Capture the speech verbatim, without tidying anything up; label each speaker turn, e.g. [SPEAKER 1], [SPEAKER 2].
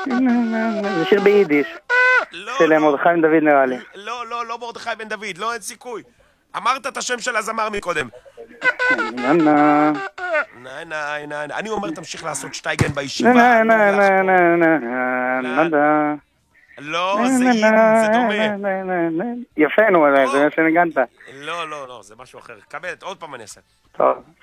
[SPEAKER 1] זה שיר ביידיש. של מרדכי בן דוד נראה לי.
[SPEAKER 2] לא, לא, לא מרדכי בן דוד, לא, אין סיכוי. אמרת את השם של הזמר מקודם.
[SPEAKER 1] נה נה
[SPEAKER 2] נה נה נה נה. אני אומר תמשיך לעשות שטייגן בישיבה.
[SPEAKER 1] נה נה נה נה נה נה נה
[SPEAKER 2] לא, זה יידיש, זה דומה.
[SPEAKER 1] יפה נו, זה שנגנת.
[SPEAKER 2] לא, לא, לא, זה משהו אחר. קבל, עוד פעם אני אעשה.
[SPEAKER 1] טוב.